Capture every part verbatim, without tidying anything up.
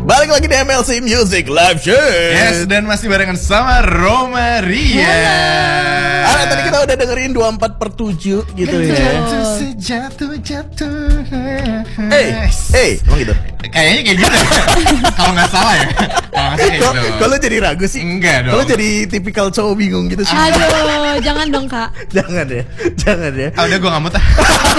Balik lagi di M L C Music Live Show. Yes, dan masih barengan sama Roma Ria. Ah, tadi kita udah dengerin dua puluh empat per tujuh gitu Betul. ya. Jatuh-jatuh. Hey, hey, emang gitu. Kayaknya kayak gitu. Kalau nggak salah ya. Kalau nggak salah kayak gitu. Kalau jadi ragu sih. Enggak dong. Kalau jadi tipikal cowok bingung gitu sih. Aduh, jangan dong kak. Jangan ya, jangan ya. Ah, udah gue nggak mau tah.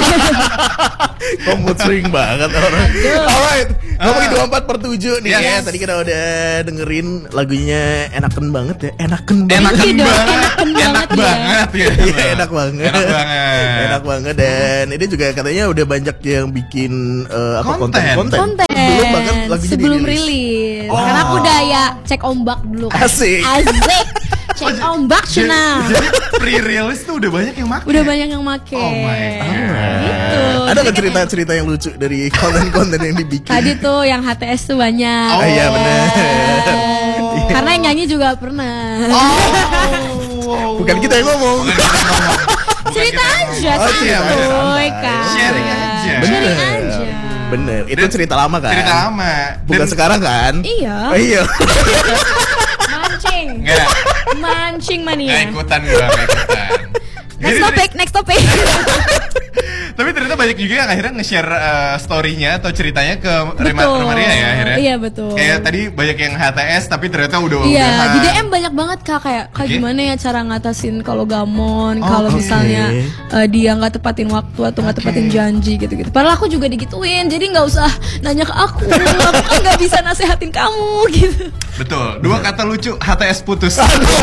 Kamu sering banget orang. Alright, ngomongin dua puluh empat per tujuh nih Yes. ya. Tadi kita udah dengerin lagunya enaken banget ya. Enaken banget. Enakan Iya dong, banget. enakan Enak banget ya. banget ya. Iya, enak banget. Enak banget. Enak banget. Dan ini juga katanya udah banyak yang bikin eh, apa Konten. konten-konten. Konten Belum banget lagunya sebelum dirilis. rilis. Oh. Karena aku udah ya cek ombak dulu kan. Asik. Asik. Cek ombak Cina. Jadi pre-release tuh udah banyak yang make. Udah banyak yang make. Oh my God. Gitu. Ada Jadi nggak kan cerita-cerita yang lucu dari konten-konten yang dibikin? Tadi tuh yang H T S tuh banyak. Oh, iya benar. Oh. Karena yang nyanyi juga pernah. Oh. Bukan kita yang ngomong. Cerita aja Oh, iya, bener. santuy kan. Sharing aja. Sharing Bener. aja. Bener. Itu Dan- cerita lama kan? Cerita lama. Bukan Dan- sekarang kan? Iya. Oh, iya. Mancing. Enggak. Mancing Nggak mania. ikutan gue, nggak ikutan. Next Jadi- topic, next topic. Tapi ternyata banyak juga yang akhirnya nge-share uh, story-nya atau ceritanya ke Rema Betul. Roma Ria ya akhirnya. Iya, betul. Kayak tadi banyak yang H T S tapi ternyata udah Iya, udahan. di D M banyak banget kak kayak kak Oke. gimana ya cara ngatasin kalau gamon, Oh, kalau oke. misalnya uh, dia nggak tepatin waktu atau nggak Oke. tepatin janji gitu-gitu. Padahal aku juga digituin, jadi nggak usah nanya ke aku, aku kan nggak bisa nasehatin kamu gitu. Betul. Dua kata lucu, H T S putus.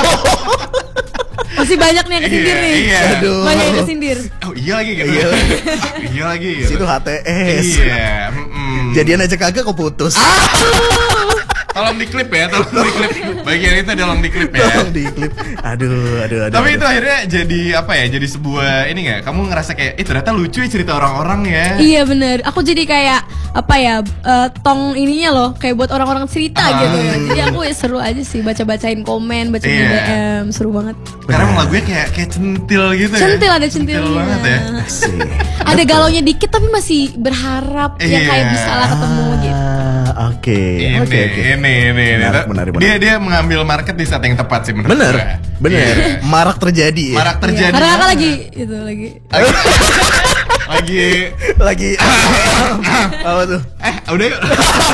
Masih banyak nih yang kesindir Iya, nih. iya. Aduh. Banyak yang kesindir. Oh iya lagi gitu. Iya. Ah, iya lagi gitu. Situ H T S. Iya. mm-mm. Jadian aja kagak kok putus. Tolong diklip ya, tolong diklip. Bagian itu tolong diklip ya. Tolong di klip. Aduh, aduh, aduh. Tapi aduh. itu akhirnya jadi apa ya? Jadi sebuah ini nggak? Kamu ngerasa kayak, eh ternyata lucu ya cerita orang-orang ya. Iya bener, aku jadi kayak apa ya eh, tong ininya loh, kayak buat orang-orang cerita Ah. gitu ya. Jadi aku ya seru aja sih baca-bacain komen, bacain Iya. D M, seru banget. Karena emang lagunya kayak kayak centil gitu Centil, ya. ada centilnya. banget ya. Asik. Ada galaunya dikit tapi masih berharap ya Iya. kayak bisa lah ketemu gitu. Ah, Oke, Ini, oke, oke. ini, ini, ini. Menarik, menarik, Dia menarik. dia mengambil market di saat yang tepat sih menurut Bener, gue. bener. Iya. Marak terjadi ya. Marak Iya, terjadi. karena kakak banget. lagi itu lagi. lagi Lagi apa tuh? eh udah yuk.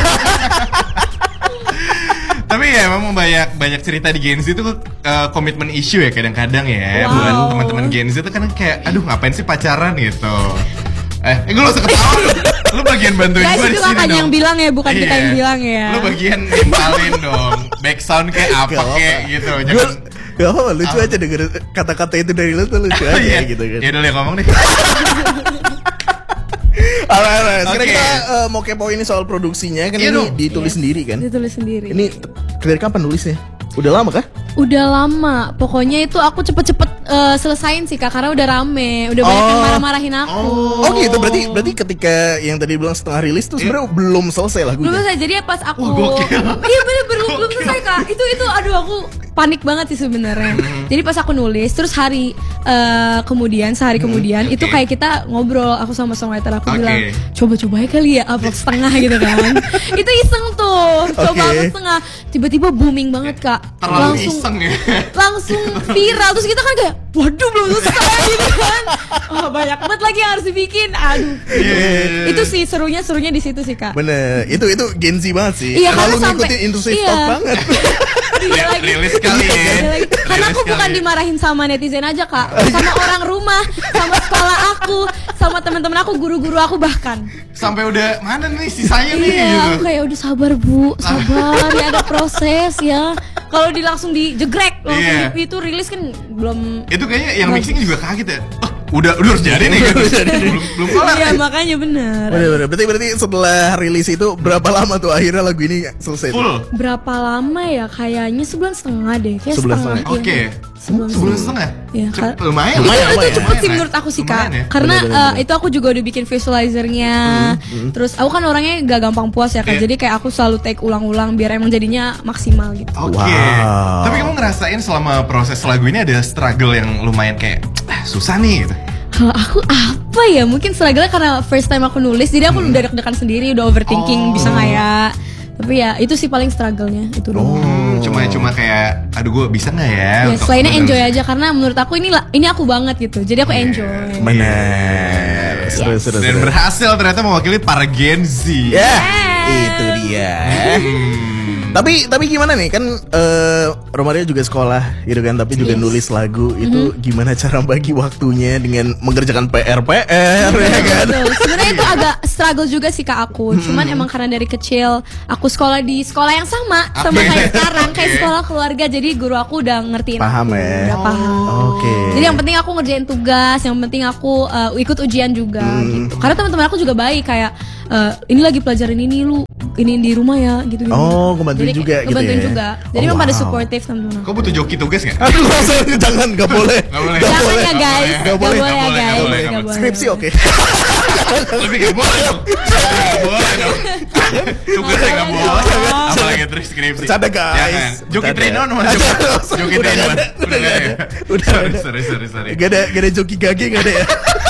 Tapi ya emang banyak banyak cerita di Gen Z itu uh, komitmen issue ya kadang-kadang ya. Wow. Buat teman-teman Gen Z itu kan kayak aduh ngapain sih pacaran gitu. Eh, eh gue usah ketawa lu. Lu bagian bantuin Guys gue di itu sini kakaknya dong. yang bilang ya, bukan kita Iya. yang bilang ya. Lu bagian nimpalin dong. Back sound kayak apa Gak kayak apa-apa. gitu. Gue Jangan gak apa-apa, lucu aja denger kata-kata itu dari lu tuh lucu aja Iya. gitu kan. Ya udah Lea, ngomong deh. Alright, alright. Sekarang Oke. kita eh, mau kepo ini soal produksinya kan Iya ini dong. ditulis Yes. sendiri kan? Ditulis sendiri. Ini t- dari kapan nulisnya? Udah lama kah? Udah lama, pokoknya itu aku cepet-cepet eh, selesain sih kak, karena udah rame, udah banyak yang Oh. marah-marahin aku. Oh gitu, berarti berarti ketika yang tadi bilang setengah rilis tuh sebenarnya belum selesai Belum lagunya. selesai, jadi pas aku Wah, gokil. iya bener belum belum selesai kak. Itu itu aduh aku panik banget sih sebenarnya. Jadi pas aku nulis, terus hari eh, kemudian sehari kemudian itu oke. kayak kita ngobrol, aku sama songwriter aku Oke. bilang coba-coba aja kali ya upload setengah gitu kan. Itu iseng tuh, coba Oke. upload setengah, tiba-tiba booming banget kak. Terlalu langsung iseng ya. langsung viral, terus kita kan kayak waduh belum selesai gitu kan. Oh banyak banget lagi yang harus dibikin, aduh. Iya. Itu sih serunya serunya di situ sih kak. Bener, itu itu Gen Z banget sih. Iya, Kalau karena lu sampai- ngikutin industri iya. TikTok banget. Iya lagi. Rilis kali ya. Iya lagi. Karena aku Rilis bukan kali. dimarahin sama netizen aja kak, sama orang rumah, sama sekolah aku, sama teman-teman aku, guru-guru aku bahkan. Sampai udah mana nih sisanya nih Iya, gitu. aku kayak udah sabar bu, sabar ya ada proses ya. Kalau di langsung dijegrek langsung Iya. di- itu rilis kan belum. Itu kayaknya yang Bagus. mixing juga kaget ya. Oh, udah udah harus jadi nih gitu. Udah jadi nih. belum belum kelar. Iya makanya bener. Bener, bener. Berarti berarti setelah rilis itu berapa lama tuh akhirnya lagu ini selesai? tuh? Full. Berapa lama ya? Kayaknya sebulan setengah deh. Kayak Sebulan setengah. setengah. Oke. Iya. Sebulan Sebulan setengah. Iya, Cep- Kak. lumayan. Itu, Lumayan, itu lumayan. cepet sih Lumayan. menurut aku sih kak. Lumayan ya. Karena Bener, bener, eh, bener. itu aku juga udah bikin visualizernya. Terus aku kan orangnya gak gampang puas ya kak. Iya. Jadi kayak aku selalu take ulang-ulang biar emang jadinya maksimal gitu. Oke. Wow. Tapi kamu ngerasain selama proses lagu ini ada struggle yang lumayan kayak ah, susah nih gitu. Kalau aku apa ya? Mungkin struggle karena first time aku nulis, jadi aku udah deg-degan sendiri, udah overthinking Oh. bisa nggak ya. Tapi ya itu sih paling struggle-nya itu doang. Hmm, cuma cuma kayak aduh gue bisa nggak ya? Ya, untuk selainnya menulis? enjoy aja karena menurut aku ini lah ini aku banget gitu. Jadi aku enjoy. Benar. Seru, seru, Dan seru. berhasil ternyata mewakili para Gen Z. Ya, itu dia. Tapi tapi gimana nih kan eh Romaria juga sekolah gitu kan, tapi juga Yes. nulis lagu itu gimana cara bagi waktunya dengan mengerjakan P R P R ya kan? Betul. Sebenarnya itu agak struggle juga sih kak aku. Cuman emang karena dari kecil aku sekolah di sekolah yang sama sama Oke. kayak sekarang, kayak Oke. sekolah keluarga. Jadi guru aku udah ngertiin Paham aku, ya? udah paham. Oke. Jadi yang penting aku ngerjain tugas, yang penting aku uh, ikut ujian juga gitu. Karena teman-teman aku juga baik kayak uh, ini lagi pelajaran ini lu ini di rumah ya gitu. Oh, ngebantuin juga gitu ngebantuin ya? juga. Jadi Oh, memang pada wow. supportive teman-teman aku. Kau butuh joki tugas nggak? Aduh, jangan, nggak boleh. Nggak boleh. Nggak Jangan boleh. ya guys, Nggak nggak boleh. boleh ya Nggak boleh, guys, nggak boleh, nggak nggak boleh. Skripsi oke. Lebih nggak boleh dong. Nggak boleh dong. Tugasnya nggak boleh. Apalagi terus skripsi. Bercanda, guys. Jangan. Joki Bercanda. trainer mana? Joki Udah trainer. nggak ada, udah nggak ada. Udah Sorry, nggak ada. sorry, sorry, sorry. Gak ada, gak ada joki gage gak ada ya.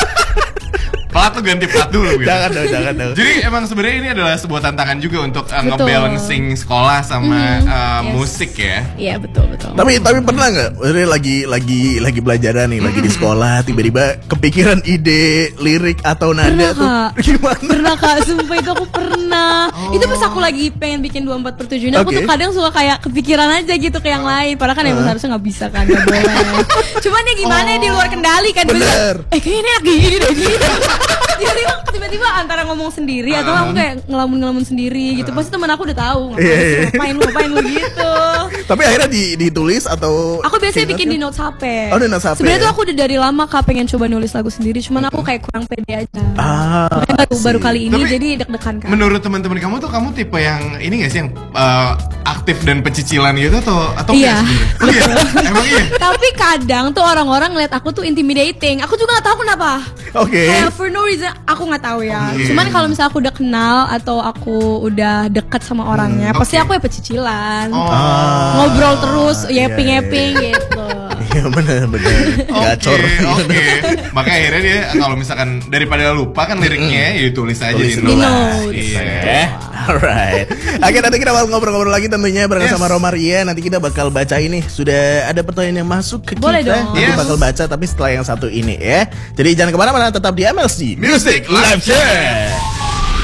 Plat tuh ganti plat dulu gitu. Jangan dong, jangan dong. Jadi emang sebenarnya ini adalah sebuah tantangan juga untuk uh, Betul. ngebalancing sekolah sama Mhm, uh, yes. musik ya. Iya betul betul. Tapi tapi pernah nggak? Maksudnya lagi lagi lagi pelajaran nih, lagi di sekolah, tiba-tiba kepikiran ide lirik atau nada Pernah, tuh Kak. gimana? Pernah kak, sumpah itu aku pernah. Itu pas aku lagi pengen bikin dua puluh empat per tujuh, aku Oke. tuh kadang suka kayak kepikiran aja gitu ke yang lain. Padahal kan emang harusnya nggak bisa kan, nggak boleh. Cuman ya gimana ya, di luar kendali kan. Bener. Eh kayaknya enak gini deh gitu. Tiba-tiba, tiba-tiba antara ngomong sendiri atau aku kayak ngelamun-ngelamun sendiri gitu. Pasti teman aku udah tahu ngapain, Iya, sih, iya. ngapain lu, ngapain lu gitu. Tapi akhirnya di, ditulis atau Aku biasanya Kayaknya bikin di tuh- notes H P. Oh, di notes H P Sebenarnya ya? tuh aku udah dari lama kak pengen coba nulis lagu sendiri, cuman aku kayak kurang pede aja. Ah, Makanya baru baru sih. kali ini Tapi, jadi deg-degan kan. Menurut teman-teman kamu tuh kamu tipe yang ini gak sih yang uh, aktif dan pecicilan gitu atau atau Iya. enggak sebenarnya? Oh, iya. Emang iya. Tapi kadang tuh orang-orang ngeliat aku tuh intimidating. Aku juga nggak tahu kenapa. Oke. Kayak for no reason aku nggak tahu ya. Oke. Cuman kalau misalnya aku udah kenal atau aku udah dekat sama orangnya, pasti oke. aku ya pecicilan. Oh. Ah, Ngobrol terus, iya, yapping-yapping gitu. Iya benar-benar gacor. Oke, oke. Makanya akhirnya dia kalau misalkan daripada lupa kan liriknya ya ditulis aja Tulis di di notes. notes. Iya. Eh, alright. Oke, nanti kita bakal ngobrol-ngobrol lagi tentunya bareng Yes. sama Romaria. Nanti kita bakal baca ini. Sudah ada pertanyaan yang masuk ke Boleh kita. dong. Nanti Yes. bakal baca tapi setelah yang satu ini ya. Jadi jangan kemana-mana, tetap di M L C Music Live Chat.